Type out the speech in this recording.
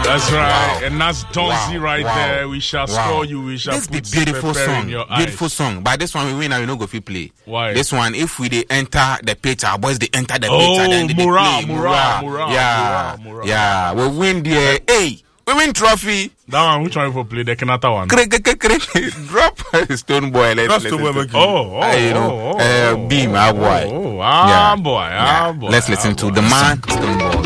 That's right. Wow. And that's Tonzi right there. We shall score you. We shall put beautiful song. in your Beautiful eyes. song. But this one we win and we no go fit play. Why? This one, if we they enter the pitch, our boys they enter the pitch and then they play. Mura. Yeah. We win the we win trophy. That one, which one we play? The Kenata one. Drop Stone Boy. Let's listen to Beam, our boy. Boy. Let's listen to the man Stone Boy.